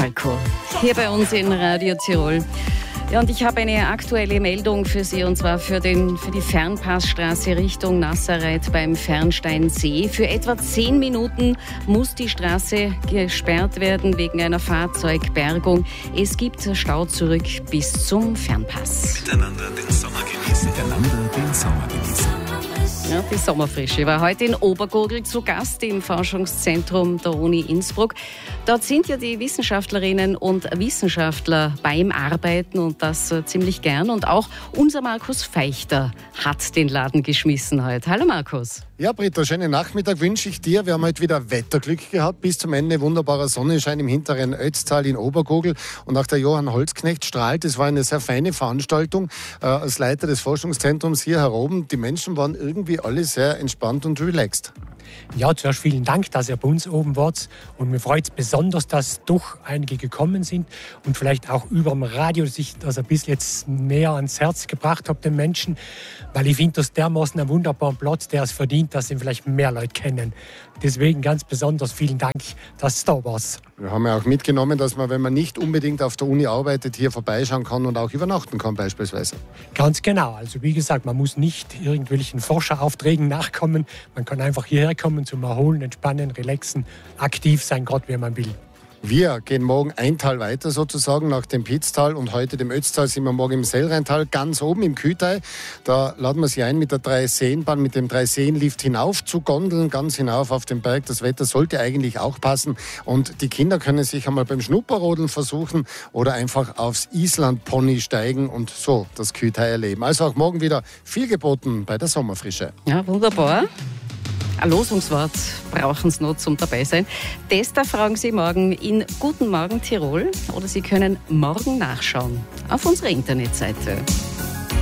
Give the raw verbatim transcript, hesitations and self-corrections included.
Falco, hier bei uns in Radio Tirol. Ja, und ich habe eine aktuelle Meldung für Sie, und zwar für, den, für die Fernpassstraße Richtung Nazareth beim Fernsteinsee. Für etwa zehn Minuten muss die Straße gesperrt werden wegen einer Fahrzeugbergung. Es gibt Stau zurück bis zum Fernpass. Miteinander den Sommer genießen. Miteinander den Sommer genießen. Ja, die Sommerfrische war heute in Obergurgl zu Gast im Forschungszentrum der Uni Innsbruck. Dort sind ja die Wissenschaftlerinnen und Wissenschaftler beim Arbeiten und das äh, ziemlich gern. Und auch unser Markus Feichter hat den Laden geschmissen heute. Hallo Markus. Ja, Britta, schönen Nachmittag wünsche ich dir. Wir haben heute wieder Wetterglück gehabt. Bis zum Ende wunderbarer Sonnenschein im hinteren Ötztal in Obergurgl. Und auch der Johann Holzknecht strahlt. Es war eine sehr feine Veranstaltung äh, als Leiter des Forschungszentrums hier heroben. Die Menschen waren irgendwie alle sehr entspannt und relaxed. Ja, zuerst vielen Dank, dass ihr bei uns oben wart. Und mir freut es besonders, dass doch einige gekommen sind und vielleicht auch über dem Radio sich das ein bisschen jetzt näher ans Herz gebracht habt, den Menschen. Weil ich finde, das dermaßen ein wunderbarer Platz, der es verdient, dass ihn vielleicht mehr Leute kennen. Deswegen ganz besonders vielen Dank, dass du da warst. Wir haben ja auch mitgenommen, dass man, wenn man nicht unbedingt auf der Uni arbeitet, hier vorbeischauen kann und auch übernachten kann beispielsweise. Ganz genau. Also wie gesagt, man muss nicht irgendwelchen Forscheraufträgen nachkommen. Man kann einfach hierher kommen zum Erholen, Entspannen, Relaxen, aktiv sein, gerade wie man will. Wir gehen morgen ein Tal weiter sozusagen nach dem Pitztal und heute dem Ötztal sind wir morgen im Sellrheintal ganz oben im Kühtei. Da laden wir Sie ein mit der Dreiseenbahn, mit dem Dreiseenlift hinauf zu Gondeln, ganz hinauf auf den Berg. Das Wetter sollte eigentlich auch passen und die Kinder können sich einmal beim Schnupperrodeln versuchen oder einfach aufs Island-Pony steigen und so das Kühtei erleben. Also auch morgen wieder viel geboten bei der Sommerfrische. Ja, wunderbar. Ein Losungswort brauchen Sie noch zum dabei sein. Das fragen Sie morgen in Guten Morgen Tirol oder Sie können morgen nachschauen auf unserer Internetseite.